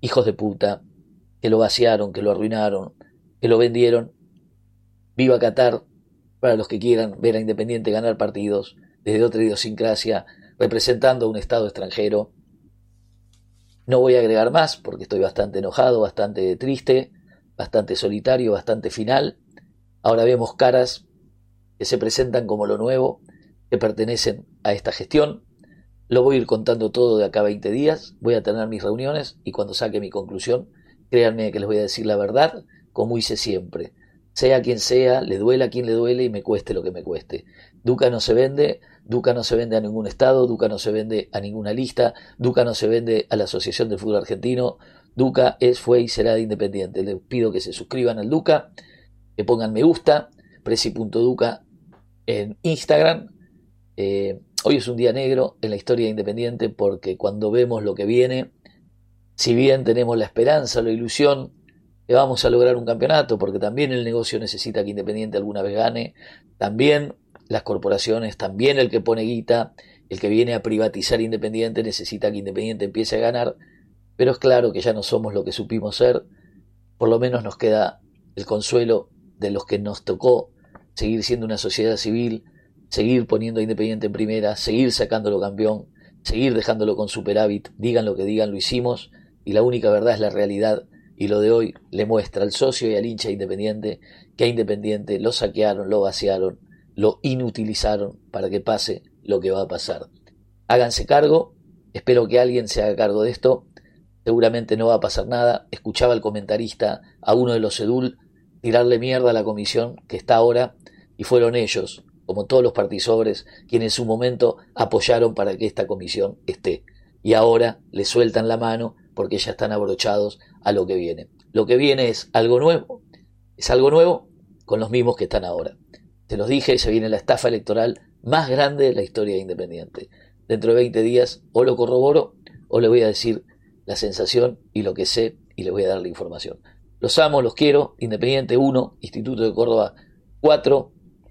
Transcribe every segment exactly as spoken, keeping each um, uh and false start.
hijos de puta, que lo vaciaron, que lo arruinaron, que lo vendieron. Viva Qatar, para los que quieran ver a Independiente ganar partidos desde otra idiosincrasia, representando a un Estado extranjero. No voy a agregar más porque estoy bastante enojado, bastante triste, bastante solitario, bastante final. Ahora vemos caras que se presentan como lo nuevo, que pertenecen a esta gestión. Lo voy a ir contando todo de acá a veinte días, voy a tener mis reuniones y cuando saque mi conclusión, créanme que les voy a decir la verdad, como hice siempre. Sea quien sea, le duela a quien le duele y me cueste lo que me cueste. Duca no se vende, Duca no se vende a ningún estado, Duca no se vende a ninguna lista, Duca no se vende a la Asociación de Fútbol Argentino, Duca es, fue y será de Independiente. Les pido que se suscriban al Duca, que pongan me gusta, presi punto duca en Instagram. Eh, hoy es un día negro en la historia de Independiente porque cuando vemos lo que viene, si bien tenemos la esperanza, la ilusión, que vamos a lograr un campeonato, porque también el negocio necesita que Independiente alguna vez gane, también las corporaciones, también el que pone guita, el que viene a privatizar Independiente necesita que Independiente empiece a ganar, pero es claro que ya no somos lo que supimos ser, por lo menos nos queda el consuelo de los que nos tocó seguir siendo una sociedad civil, seguir poniendo a Independiente en primera, seguir sacándolo campeón, seguir dejándolo con superávit, digan lo que digan, lo hicimos, y la única verdad es la realidad. Y lo de hoy le muestra al socio y al hincha Independiente que a Independiente lo saquearon, lo vaciaron, lo inutilizaron para que pase lo que va a pasar. Háganse cargo, espero que alguien se haga cargo de esto, seguramente no va a pasar nada. Escuchaba al comentarista, a uno de los Edul, tirarle mierda a la comisión que está ahora, y fueron ellos, como todos los partisobres, quienes en su momento apoyaron para que esta comisión esté. Y ahora le sueltan la mano porque ya están abrochados a lo que viene. Lo que viene es algo nuevo, es algo nuevo con los mismos que están ahora. Se los dije, se viene la estafa electoral más grande de la historia de Independiente. Dentro de veinte días o lo corroboro o le voy a decir la sensación y lo que sé y les voy a dar la información. Los amo, los quiero. Independiente uno, Instituto de Córdoba cuatro.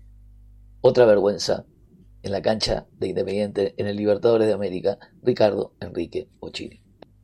Otra vergüenza en la cancha de Independiente en el Libertadores de América, Ricardo Enrique Bocchini.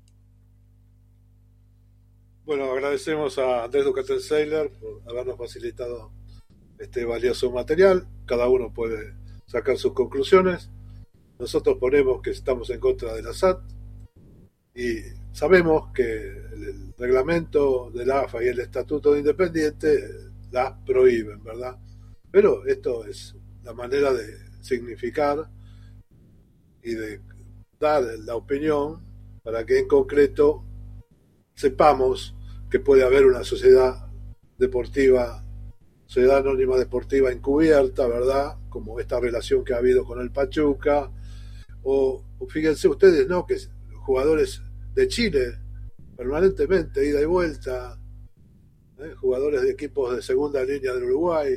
Bueno, agradecemos a Andrés Ducatelsailor por habernos facilitado este valioso material. Cada uno puede sacar sus conclusiones. Nosotros ponemos que estamos en contra de la S A T y sabemos que el reglamento de la A F A y el Estatuto de Independiente la prohíben, ¿verdad? Pero esto es la manera de significar y de dar la opinión para que en concreto sepamos que puede haber una sociedad deportiva, sociedad anónima deportiva encubierta, ¿verdad? Como esta relación que ha habido con el Pachuca, o, o fíjense ustedes, ¿no? Que jugadores de Chile, permanentemente, ida y vuelta, ¿eh? Jugadores de equipos de segunda línea del Uruguay.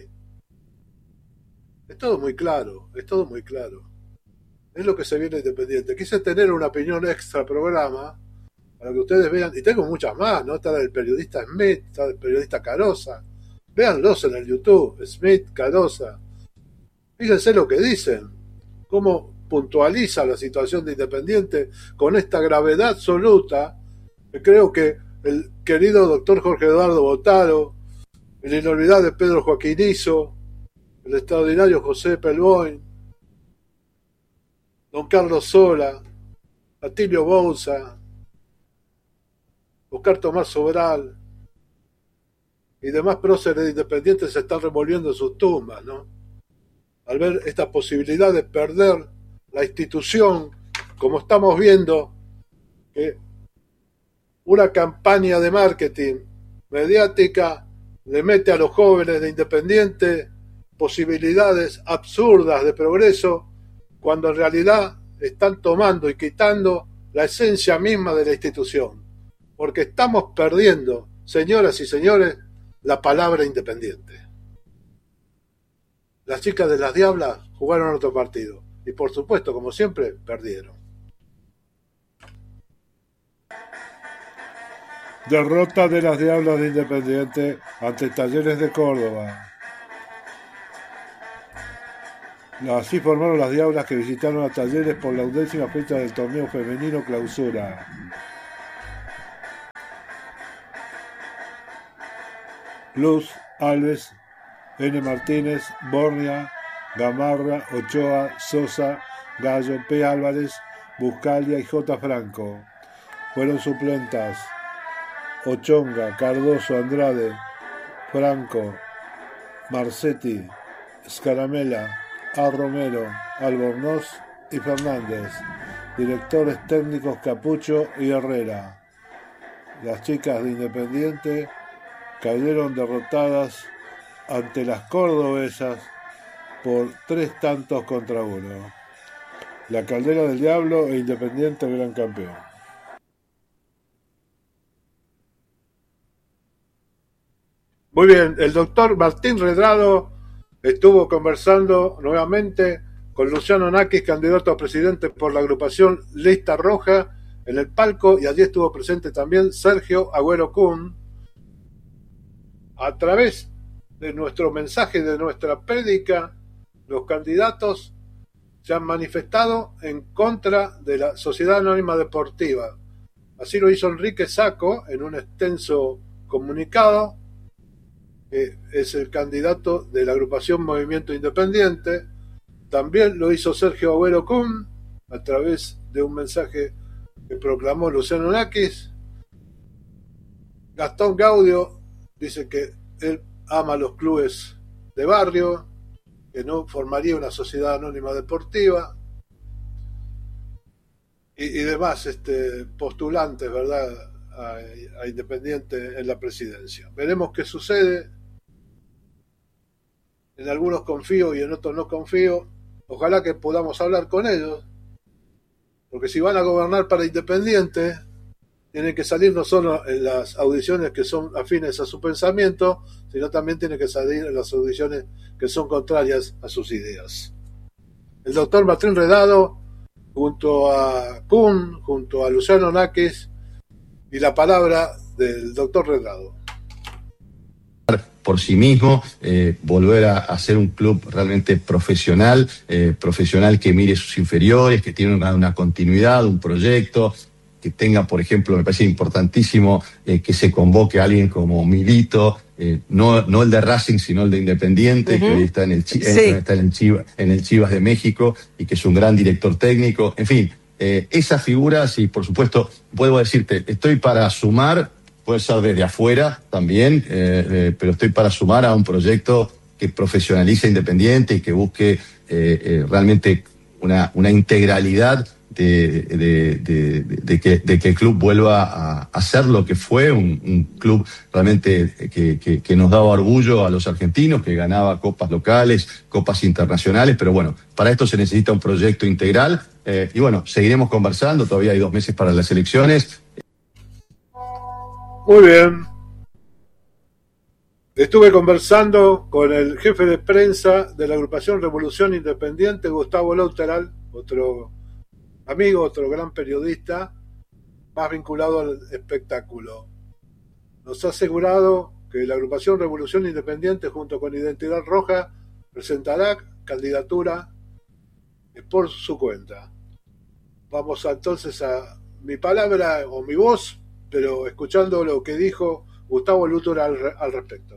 Es todo muy claro, es todo muy claro. Es lo que se viene Independiente. Quise tener una opinión extra programa para que ustedes vean, y tengo muchas más, ¿no? Está el periodista Smith, está el periodista Carosa, véanlos en el YouTube, Smith, Carosa, fíjense lo que dicen, cómo puntualiza la situación de Independiente con esta gravedad absoluta, que creo que el querido doctor Jorge Eduardo Botaro, el inolvidable Pedro Joaquinizo, el extraordinario José Pelboin, don Carlos Sola, Atilio Bouza, Oscar Tomás Sobral y demás próceres independientes se están revolviendo en sus tumbas, ¿no? Al ver esta posibilidad de perder la institución, como estamos viendo que una campaña de marketing mediática le mete a los jóvenes de Independiente posibilidades absurdas de progreso, cuando en realidad están tomando y quitando la esencia misma de la institución. Porque estamos perdiendo, señoras y señores, la palabra Independiente. Las chicas de las Diablas jugaron otro partido y por supuesto, como siempre, perdieron. Derrota de las Diablas de Independiente ante Talleres de Córdoba. Así formaron las Diablas que visitaron a Talleres por la undécima fecha del torneo femenino clausura. Luz, Alves, N. Martínez, Bornia, Gamarra, Ochoa, Sosa, Gallo, P. Álvarez, Buscalia y J. Franco. Fueron suplentas Ochonga, Cardoso, Andrade, Franco, Marcetti, Scaramella, A. Romero, Albornoz y Fernández. Directores técnicos Capucho y Herrera. Las chicas de Independiente cayeron derrotadas ante las cordobesas por tres tantos contra uno. La Caldera del Diablo e Independiente el gran campeón. Muy bien, el doctor Martín Redrado estuvo conversando nuevamente con Luciano Nakis, candidato a presidente por la agrupación Lista Roja, en el palco, y allí estuvo presente también Sergio Agüero Kuhn. A través de nuestro mensaje, de nuestra prédica, los candidatos se han manifestado en contra de la Sociedad Anónima Deportiva. Así lo hizo Enrique Sacco en un extenso comunicado. Eh, es el candidato de la agrupación Movimiento Independiente. También lo hizo Sergio Agüero Kuhn a través de un mensaje que proclamó Luciano Nakis. Gastón Gaudio dice que él ama los clubes de barrio, que no formaría una sociedad anónima deportiva, y, y demás este, postulantes, ¿verdad?, a, a Independiente en la presidencia. Veremos qué sucede. En algunos confío y en otros no confío. Ojalá que podamos hablar con ellos, porque si van a gobernar para Independiente, tienen que salir no solo en las audiciones que son afines a su pensamiento, sino también tienen que salir en las audiciones que son contrarias a sus ideas. El doctor Martín Redrado, junto a Kuhn, junto a Luciano Nakis, y la palabra del doctor Redrado. Por sí mismo, eh, volver a, a ser un club realmente profesional, eh, profesional que mire sus inferiores, que tiene una, una continuidad, un proyecto, que tenga, por ejemplo, me parece importantísimo eh, que se convoque a alguien como Milito, eh, no, no el de Racing, sino el de Independiente, uh-huh. que hoy está en el, sí. está en el, Chivas, en el Chivas de México y que es un gran director técnico. En fin, eh, esas figuras, y por supuesto, vuelvo a decirte, estoy para sumar, puede ser desde afuera también, eh, eh, pero estoy para sumar a un proyecto que profesionalice Independiente y que busque eh, eh, realmente una, una integralidad de, de, de, de, que, de que el club vuelva a, a ser lo que fue, un, un club realmente que, que, que nos daba orgullo a los argentinos, que ganaba copas locales, copas internacionales, pero bueno, para esto se necesita un proyecto integral, eh, y bueno, seguiremos conversando, todavía hay dos meses para las elecciones. Muy bien. Estuve conversando con el jefe de prensa de la agrupación Revolución Independiente, Gustavo Lauteral, otro amigo, otro gran periodista, más vinculado al espectáculo. Nos ha asegurado que la agrupación Revolución Independiente, junto con Identidad Roja, presentará candidatura por su cuenta. Vamos a, entonces a mi palabra o mi voz, pero escuchando lo que dijo Gustavo Lauteral al, al respecto.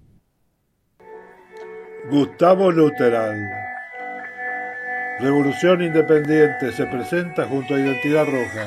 Gustavo Lauteral. Revolución Independiente se presenta junto a Identidad Roja.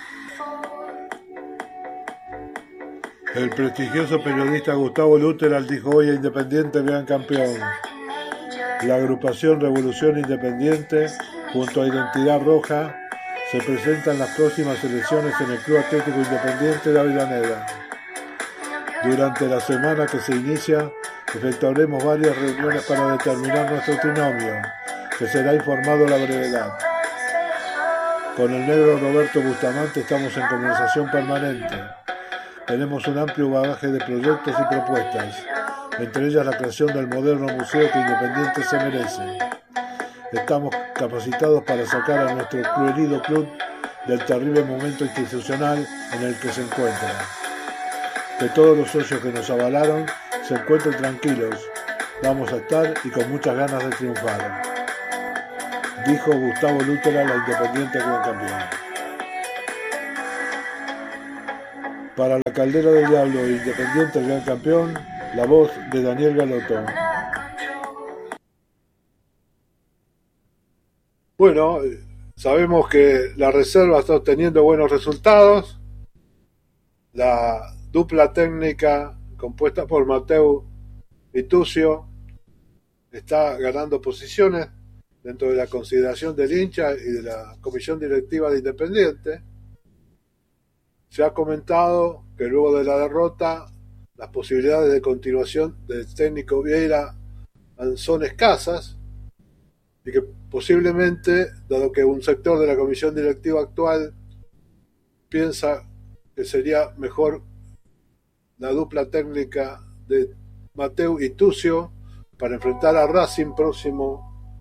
El prestigioso periodista Gustavo Lauteral dijo hoy a Independiente gran campeón. La agrupación Revolución Independiente junto a Identidad Roja se presenta en las próximas elecciones en el Club Atlético Independiente de Avellaneda. Durante la semana que se inicia, efectuaremos varias reuniones para determinar nuestro trinomio, que será informado a la brevedad. Con el negro Roberto Bustamante estamos en conversación permanente. Tenemos un amplio bagaje de proyectos y propuestas, entre ellas la creación del moderno museo que Independiente se merece. Estamos capacitados para sacar a nuestro querido club del terrible momento institucional en el que se encuentra. Que todos los socios que nos avalaron se encuentren tranquilos. Vamos a estar y con muchas ganas de triunfar, dijo Gustavo Lauteral a Independiente gran campeón. Para la Caldera del Diablo e Independiente el gran campeón, la voz de Daniel Galotto. Bueno, sabemos que la reserva está obteniendo buenos resultados. La dupla técnica compuesta por Mateu y Tucio está ganando posiciones dentro de la consideración del hincha y de la comisión directiva de Independiente. Se ha comentado que luego de la derrota las posibilidades de continuación del técnico Vieira son escasas y que posiblemente, dado que un sector de la comisión directiva actual piensa que sería mejor la dupla técnica de Mateu y Tucio para enfrentar a Racing próximo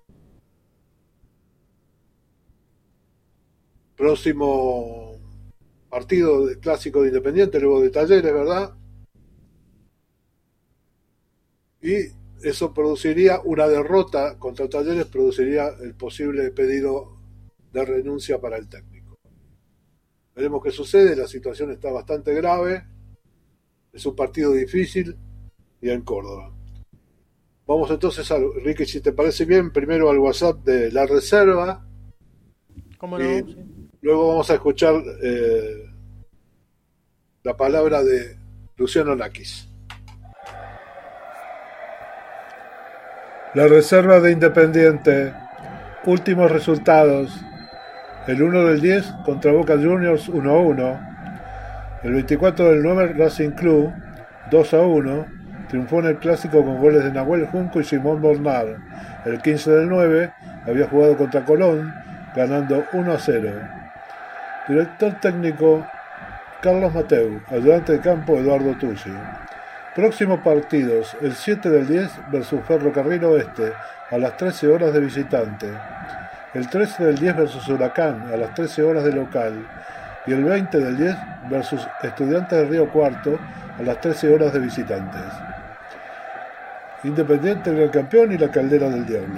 próximo partido de clásico de Independiente, luego de Talleres, ¿verdad? Y eso produciría una derrota contra Talleres, produciría el posible pedido de renuncia para el técnico. Veremos qué sucede, la situación está bastante grave, es un partido difícil y en Córdoba. Vamos entonces a, Ricky, si te parece bien, primero al WhatsApp de la reserva. ¿Cómo no? Y Sí. luego vamos a escuchar eh, la palabra de Luciano Nakis. La reserva de Independiente, últimos resultados: el uno del diez contra Boca Juniors uno a uno, el veinticuatro del nueve Racing Club dos a uno, triunfó en el clásico con goles de Nahuel Junco y Simón Bornar. El quince del nueve había jugado contra Colón, ganando uno a cero. Director técnico Carlos Mateu, ayudante de campo Eduardo Tucio. Próximos partidos: el siete del diez versus Ferrocarril Oeste a las trece horas de visitante, el trece del diez versus Huracán a las trece horas de local y el veinte del diez versus Estudiantes de Río Cuarto a las trece horas de visitantes. Independiente, el Gran Campeón y la Caldera del Diablo.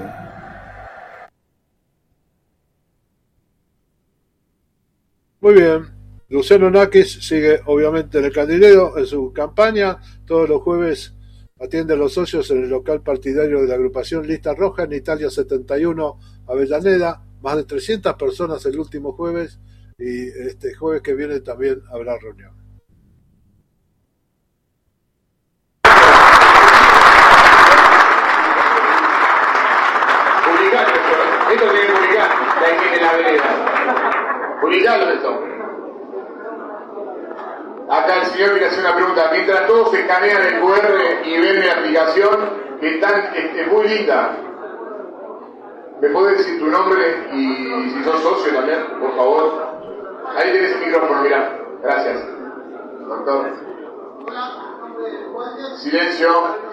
Muy bien. Luciano Nakis sigue obviamente en el candidato en su campaña. Todos los jueves atiende a los socios en el local partidario de la agrupación Lista Roja en Italia setenta y uno, Avellaneda. Más de trescientas personas el último jueves, y este jueves que viene también habrá reunión. Publicar esto, esto tiene que publicar, de aquí en la vereda. Publicarlo esto. Acá el señor quiere hacer una pregunta. Mientras todos escanean el cu erre y ven la aplicación, que están, es, es muy linda. ¿Me puedes decir tu nombre y si sos socio también, por favor? Ahí tenés el micrófono, mirá. Gracias. Doctor. Silencio.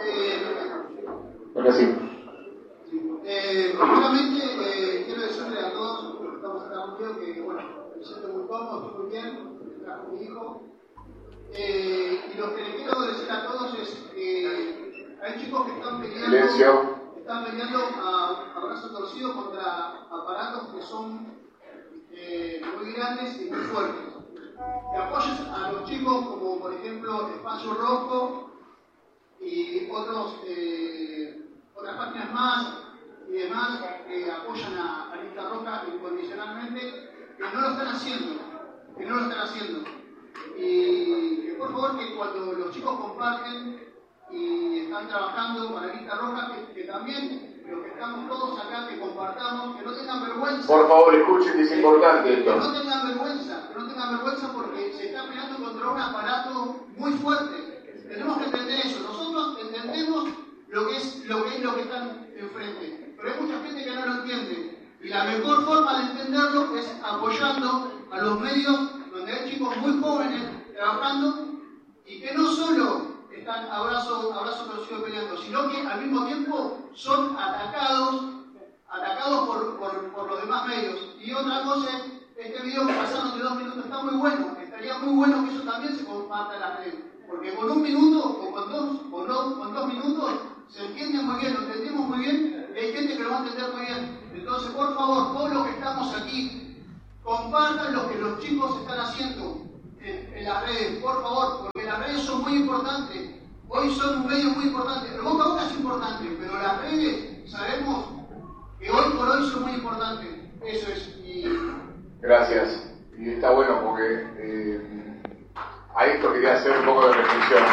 Ahora sí. Eh, primeramente, eh, quiero decirle a todos los que estamos acá contigo que, bueno, me siento muy cómodo, estoy muy bien, trajo mi hijo. Eh, y lo que le quiero decir a todos es que hay chicos que están peleando, Silencio. están peleando a, a brazo torcido contra aparatos que son eh, muy grandes y muy fuertes. Que apoyen a los chicos como, por ejemplo, Espacio Rojo y otros, eh, otras páginas más y demás que apoyan a, a Lista Roja incondicionalmente, que no lo están haciendo, que no lo están haciendo. Y que por favor que cuando los chicos comparten y están trabajando para Lista Roja, que, que también los que estamos todos acá, que compartamos, que no tengan vergüenza. Por favor, escuchen, que es importante esto. Que no tengan vergüenza, que no tengan vergüenza porque se está peleando contra un aparato muy fuerte. Tenemos que entender eso. Nosotros entendemos lo que es lo que, es lo que están enfrente, pero hay mucha gente que no lo entiende. Y la mejor forma de entenderlo es apoyando a los medios donde hay chicos muy jóvenes trabajando y que no solo están a brazo, a brazo torcido peleando, sino que al mismo tiempo son atacados, atacados por, por, por los demás medios. Y otra cosa, este video que pasaron de dos minutos está muy bueno, estaría muy bueno que eso también se comparta en las redes, porque con un minuto o con dos, o no, con dos minutos se entiende muy bien, lo entendemos muy bien, y hay gente que lo va a entender muy bien. Entonces, por favor, todos los que estamos aquí, compartan lo que los chicos están haciendo en, en las redes, por favor, porque las redes son muy importantes. Hoy hoy son un medio muy importante. El boca a boca es importante, pero las redes sabemos que hoy por hoy son muy importantes. Eso es. Y... Gracias. Y está bueno porque eh, a esto quería hacer un poco de reflexión.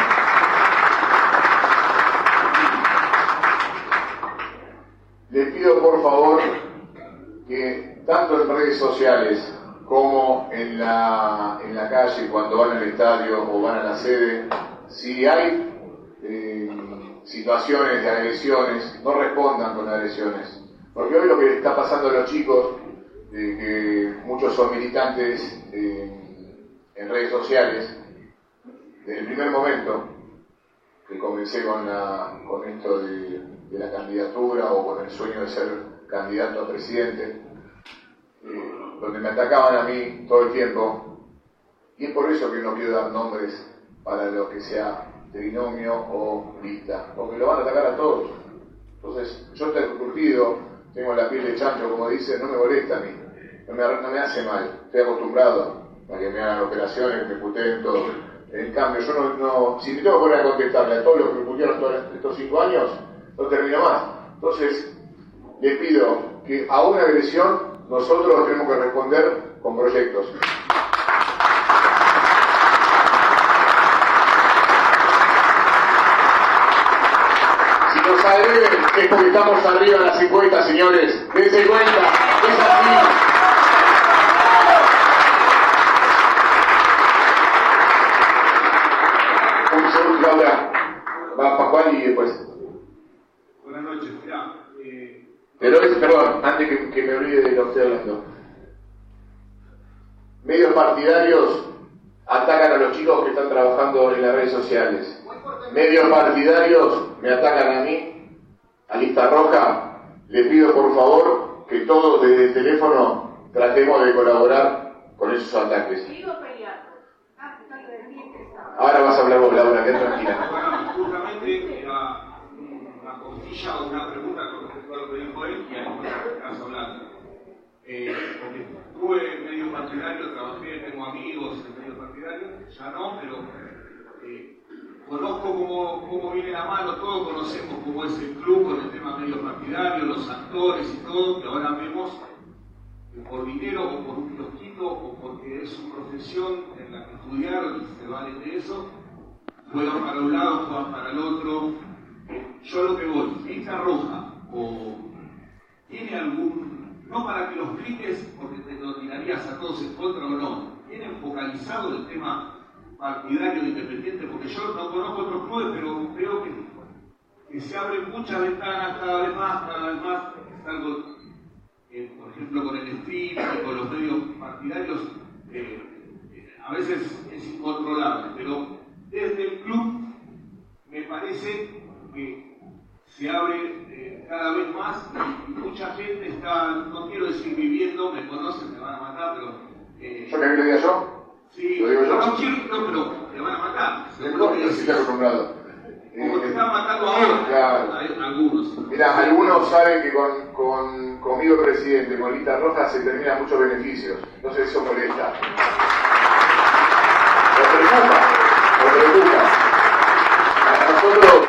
Les pido por favor que tanto en redes sociales como en la, en la calle, cuando van al estadio o van a la sede, si hay eh, situaciones de agresiones, no respondan con agresiones. Porque hoy lo que está pasando a los chicos, eh, que muchos son militantes eh, en redes sociales, desde el primer momento que comencé con, la, con esto de, de la candidatura o con el sueño de ser candidato a presidente, eh, donde me atacaban a mí todo el tiempo, y es por eso que no quiero dar nombres para lo que sea trinomio o lista, porque lo van a atacar a todos. Entonces, yo estoy curtido, tengo la piel de chancho, como dice, no me molesta a mí, no me, no me hace mal, estoy acostumbrado a que me hagan operaciones, me puteen todo. En cambio, yo no, no si me tengo que poner a contestarle a todos los que me putearon todos estos cinco años, no termino más. Entonces, les pido que a una agresión nosotros tenemos que responder con proyectos. Si nos agreden es porque estamos arriba en las encuestas, señores. Dense cuenta, es así. Un segundo, Laura. Va Pascual y después. Buenas noches, mirá. Eh... Pero es, perdón, antes que, que me olvide de lo que estoy hablando. Medios partidarios atacan a los chicos que están trabajando en las redes sociales. Medios partidarios me atacan a mí, a Lista Roja. Les pido por favor que todos desde el teléfono tratemos de colaborar con esos ataques. Ahora vas a hablar vos, Laura, quédate tranquila. Bueno, justamente era una costilla o una pregunta con respecto a lo que dijo él y a lo que estás hablando. Eh, porque estuve en medio partidario, trabajé, tengo amigos en medio partidario, ya no, pero eh, conozco cómo, cómo viene la mano, todos conocemos cómo es el club con el tema medio partidario, los actores y todo, que ahora vemos que por dinero o por un kiosquito o porque es su profesión en la que estudiaron y se valen de eso, juegan para un lado, juegan para el otro. Eh, yo lo que voy, Lista Roja o tiene algún... No para que los cliques, porque te lo tirarías a todos en contra o no, tienen focalizado el tema partidario independiente, porque yo no conozco otros clubes, pero creo que, que se abren muchas ventanas cada vez más, cada vez más. Es algo, eh, por ejemplo, con el stream, con los medios partidarios, eh, eh, a veces es incontrolable, pero desde el club me parece que se abre eh, cada vez más y mucha gente está, no quiero decir viviendo, me conocen, me van a matar, pero... Eh, ¿Yo me lo diga yo? Sí, ¿Lo digo yo? no quiero, no, pero me van a matar. No, no estoy acostumbrado. Como te Eh, están matando ahora, claro. hay algunos. Mirá, algunos saben que con, con, conmigo presidente, con Lista Roja, se terminan muchos beneficios. Entonces eso molesta. Nos preocupa, nos preocupa. A nosotros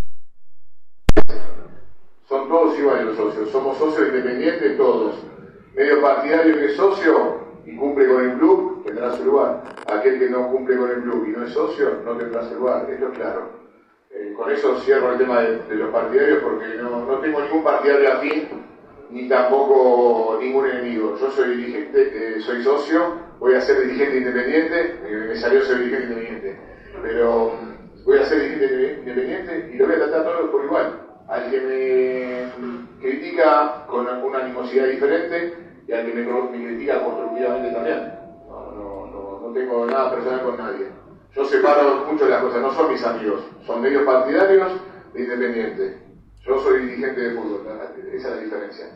son todos iguales los socios. Somos socios independientes todos. Medio partidario que es socio y cumple con el club, tendrá su lugar. Aquel que no cumple con el club y no es socio, no tendrá su lugar. Esto es claro. Eh, con eso cierro el tema de, de los partidarios porque no, no tengo ningún partidario afín ni tampoco ningún enemigo. Yo soy dirigente, eh, soy socio, voy a ser dirigente independiente, eh, me salió ser dirigente independiente, pero voy a ser dirigente independiente y lo voy a tratar a todos por igual. Al que me critica con alguna animosidad diferente y al que me, me critica constructivamente también. No, no, no, no tengo nada personal con nadie. Yo separo mucho las cosas, no son mis amigos, son medios partidarios de independiente. Yo soy dirigente de fútbol, esa es la diferencia.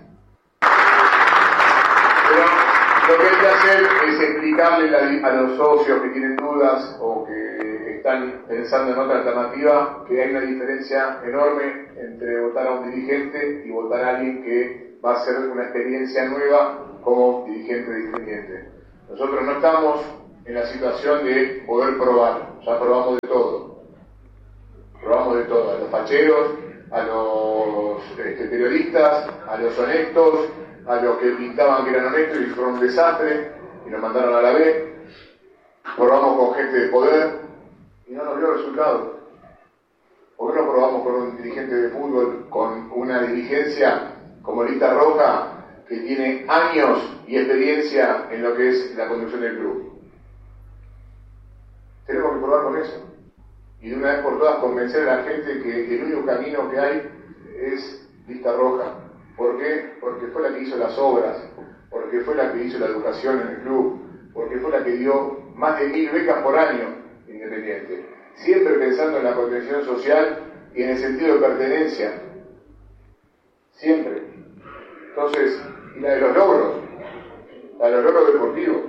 Pero lo que hay que hacer es explicarle a los socios que tienen dudas o que están pensando en otra alternativa que hay una diferencia enorme entre votar a un dirigente y votar a alguien que va a hacer una experiencia nueva como dirigente de independiente. Nosotros no estamos en la situación de poder probar, ya probamos de todo. Probamos facheros, a los este, periodistas, a los honestos, a los que pintaban que eran honestos y fueron un desastre y nos mandaron a la B. Probamos con gente de poder y no nos dio resultados. ¿Por qué no probamos con un dirigente de fútbol, con una dirigencia como Lista Roja, que tiene años y experiencia en lo que es la conducción del club? Tenemos que probar con eso. Y de una vez por todas convencer a la gente que el único camino que hay es Lista Roja. ¿Por qué? Porque fue la que hizo las obras, porque fue la que hizo la educación en el club, porque fue la que dio más de mil becas por año Independiente. Siempre pensando en la contención social y en el sentido de pertenencia. Siempre. Entonces, y la de los logros, la de los logros deportivos.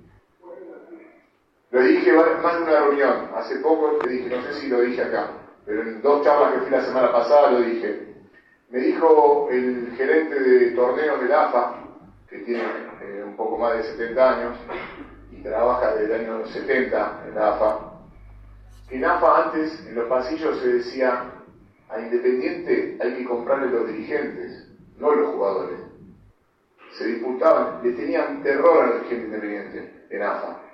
Lo dije más de una reunión, hace poco te dije, no sé si lo dije acá, pero en dos charlas que fui la semana pasada lo dije. Me dijo el gerente de torneos del A F A, que tiene eh, un poco más de setenta años, y trabaja desde el año setenta en la A F A, que en A F A antes, en los pasillos se decía, a Independiente hay que comprarle los dirigentes, no los jugadores. Se disputaban, le tenían terror al dirigente Independiente en A F A.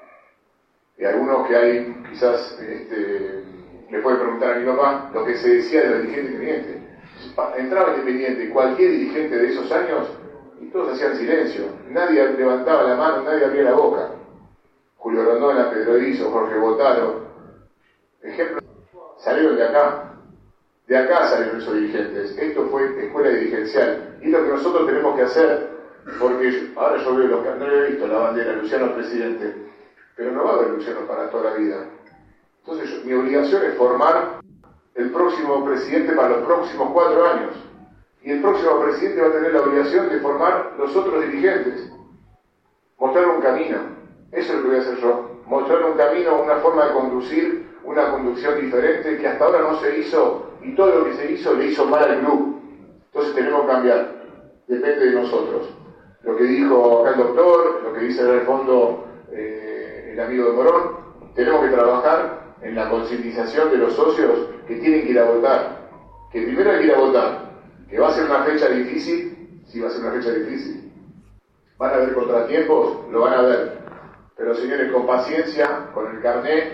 Y algunos que hay, quizás, este, le pueden preguntar a mi papá lo que se decía de los dirigentes independientes. Entraba Independiente, cualquier dirigente de esos años, y todos hacían silencio. Nadie levantaba la mano, nadie abría la boca. Julio Rondona, Pedro Iso, Jorge Botaro. Ejemplo, salieron de acá. De acá salieron esos dirigentes. Esto fue escuela dirigencial. Y es lo que nosotros tenemos que hacer. Porque ahora yo veo los que no he visto la bandera, Luciano presidente. Pero no va a haber Luciano para toda la vida. Entonces yo, mi obligación es formar el próximo presidente para los próximos cuatro años. Y el próximo presidente va a tener la obligación de formar los otros dirigentes. Mostrarle un camino. Eso es lo que voy a hacer yo. Mostrarle un camino, una forma de conducir, una conducción diferente que hasta ahora no se hizo y todo lo que se hizo le hizo mal al club. Entonces tenemos que cambiar. Depende de nosotros. Lo que dijo acá el doctor, lo que dice en el fondo eh, el amigo de Morón, tenemos que trabajar en la concientización de los socios que tienen que ir a votar. Que primero hay que ir a votar. Que va a ser una fecha difícil, sí va a ser una fecha difícil. Van a haber contratiempos, lo van a ver. Pero señores, con paciencia, con el carnet,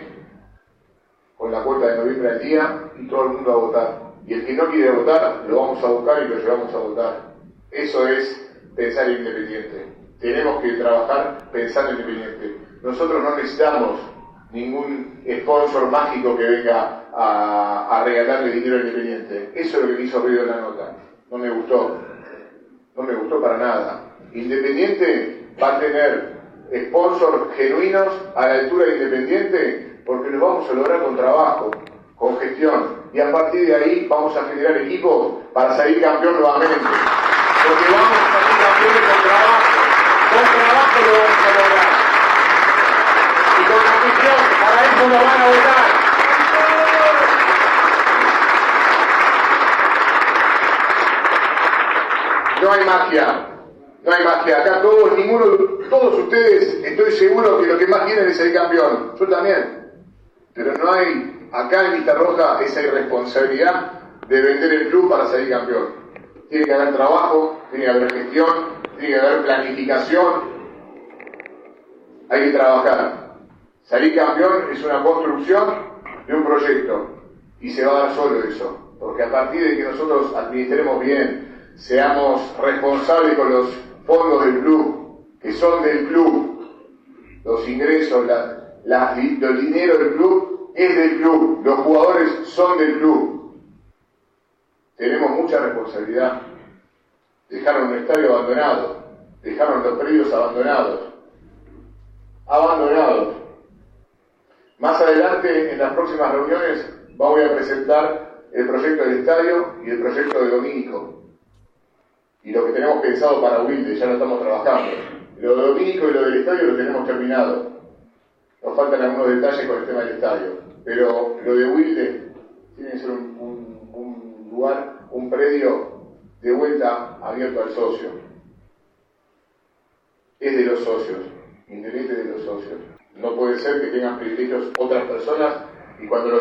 con la cuota de noviembre al día, y todo el mundo a votar. Y el que no quiere votar, lo vamos a buscar y lo llevamos a votar. Eso es pensar en Independiente. Tenemos que trabajar pensando en Independiente. Nosotros no necesitamos ningún sponsor mágico que venga a, a regalarle dinero a Independiente. Eso es lo que me hizo ruido en la nota. No me gustó. No me gustó para nada. Independiente va a tener sponsors genuinos a la altura de Independiente porque lo vamos a lograr con trabajo, con gestión. Y a partir de ahí vamos a generar equipos para salir campeón nuevamente. Porque vamos a salir campeones con trabajo. Con trabajo lo vamos a lograr. Y con la gestión, para eso nos van a votar. No hay magia, no hay magia. Acá todos, ninguno, todos ustedes, estoy seguro que lo que más quieren es ser campeón. Yo también. Pero no hay, acá en Lista Roja, esa irresponsabilidad de vender el club para salir campeón. Tiene que haber trabajo, tiene que haber gestión, tiene que haber planificación. Hay que trabajar. Salir campeón es una construcción de un proyecto. Y se va a dar solo eso. Porque a partir de que nosotros administremos bien, seamos responsables con los fondos del club, que son del club, los ingresos, la, la, el dinero del club es del club, los jugadores son del club. Tenemos mucha responsabilidad. Dejaron un estadio abandonado, dejaron los predios abandonados, abandonados. Más adelante, en las próximas reuniones, voy a presentar el proyecto del estadio y el proyecto de Domínico. Y lo que tenemos pensado para Wilde, ya lo estamos trabajando. Lo de Domínico y lo del estadio lo tenemos terminado. Nos faltan algunos detalles con el tema del estadio. Pero lo de Wilde tiene que ser un, un, un lugar, un predio de vuelta abierto al socio. Es de los socios, Independiente de los socios. No puede ser que tengan privilegios otras personas y cuando los